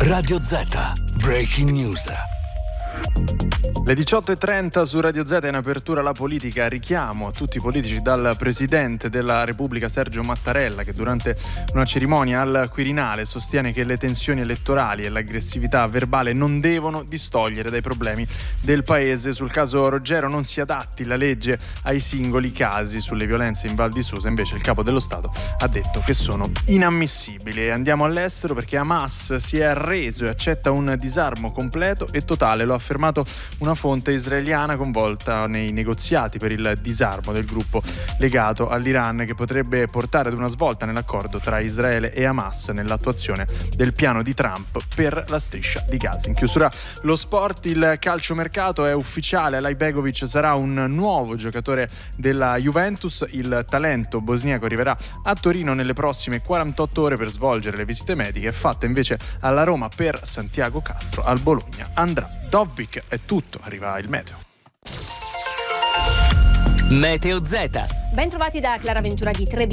Radio Z, Breaking News. Le 18.30 su Radio Z, in apertura alla politica. Richiamo a tutti i politici dal Presidente della Repubblica Sergio Mattarella, che durante una cerimonia al Quirinale sostiene che le tensioni elettorali e l'aggressività verbale non devono distogliere dai problemi del Paese. Sul caso Roggero non si adatti la legge ai singoli casi. Sulle violenze in Val di Susa invece il Capo dello Stato ha detto che sono inammissibili. E andiamo all'estero, perché Hamas si è arreso e accetta un disarmo completo e totale. Lo ha affermato una fonte israeliana coinvolta nei negoziati per il disarmo del gruppo legato all'Iran, che potrebbe portare ad una svolta nell'accordo tra Israele e Hamas nell'attuazione del piano di Trump per la striscia di Gaza. In chiusura lo sport, il calciomercato è ufficiale. Alay Begovic sarà un nuovo giocatore della Juventus. Il talento bosniaco arriverà a Torino nelle prossime 48 ore per svolgere le visite mediche fatte invece alla Roma per Santiago Castro. Al Bologna andrà Dobbik. È tutto, arriva il meteo. Meteo Z. Ben trovati da Clara Ventura di Trebi.